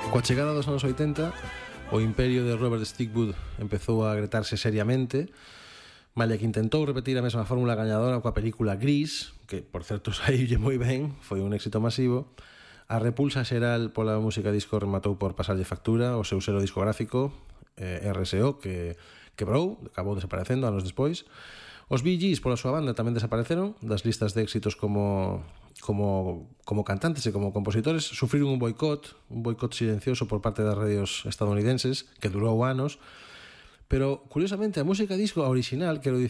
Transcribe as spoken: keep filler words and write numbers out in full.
Coa chegada dos anos oitenta, o imperio de Robert Stigwood empezou a gretarse seriamente, malia que intentou repetir a mesma fórmula gañadora coa película Gris, que, por certo, saíulle moi ben, foi un éxito masivo. A repulsa xeral pola música disco rematou por pasarlle factura o seu selo discográfico, eh, R S O, que quebrou, acabou desaparecendo anos despois. Os Bee Gees, pola súa banda, tamén desapareceron das listas de éxitos como, como, como cantantes e como compositores. Sufriron un boicot, un boicot silencioso por parte das radios estadounidenses, que durou anos. Pero, curiosamente, a música disco, a original, quero dicir,